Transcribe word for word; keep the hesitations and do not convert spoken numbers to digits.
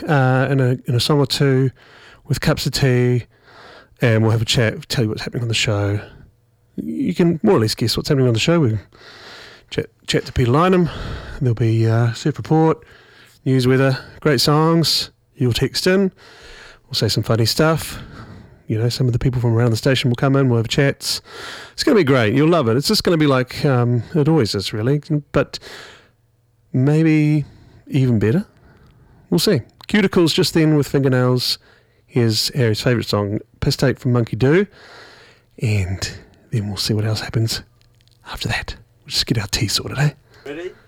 uh, in a in a song or two with cups of tea, and we'll have a chat, tell you what's happening on the show. You can more or less guess what's happening on the show. We'll chat, chat to Peter Lynham. There'll be uh, surf report, news, weather, great songs. You'll text in. We'll say some funny stuff. You know, some of the people from around the station will come in. We'll have chats. It's going to be great. You'll love it. It's just going to be like um, it always is, really. But maybe even better. We'll see. Cuticles just then with Fingernails. Here's Harry's favourite song, Piss Take from Monkey Do. And then we'll see what else happens after that. We'll just get our tea sorted, eh? Ready?